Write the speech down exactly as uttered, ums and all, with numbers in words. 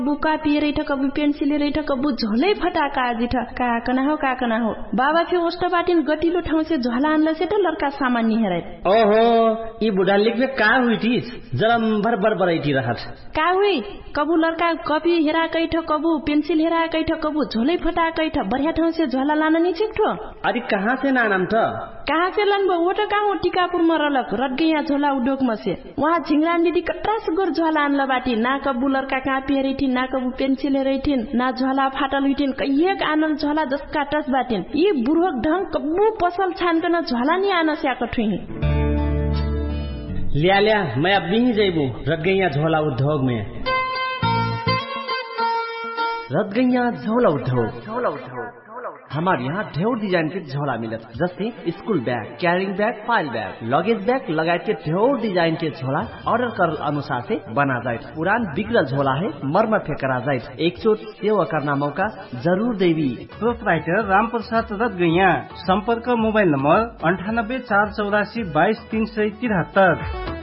बुका पिए रही कबू पेंसिल रही कबू झोलै फटाका आजी ठ का कना हो का कना हो बाबा फे ओस्ट बाटिन गटिलो ठाउँ से झोला आनला से त लड़का सामान नि हेरै ओहो ई बुढा लिखले का हुई थिस जलम भर भर बरैठी रहत का हुई कबू लड़का कपी हेरा कैठ कबू पेंसिल हेरा कैठ कबू झोलै फटा कैठ बढ़िया ठाउँ से झोला लान नि छिक्ठो अरे कहाँ से नाम त कहाँ से लनबो वो त कहाँ टीकापुर में रलक रटगैया झोला उद्योग में से वहाँ झिंगरान दीदी कट्रास गोर झोला आनला बाटी ना कबू लड़का कापी हेरै ना कबू पेंसिल हेरैथिन ना झोला फाटल हुइथिन कहिएक आनल झोला जसका टस बाटिन यी बुर्हक ढंग कबू पसल छानकन झोला नि आन स्याक ठुही लिया लिया मैं अब भी जैबू रटगैया झोला उद्योग में रटगैया झोला उद्योग झोला उद्योग हमारे यहाँ ढेर डिजाइन के झोला मिलत जैसे school bag carrying bag file bag luggage bag लगायत के ढेर डिजाइन के झोला ऑर्डर कर अनुसार से बना जाए पुरान बिगड़ल झोला है मरम्मत करा जाए एक चोट सेवा करना मौका जरूर देवी प्रोपराइटर राम प्रसाद रटगैया संपर्क मोबाइल नंबर अंठानब्बे चार चौरासी बाईस तीन सौ तिहत्तर।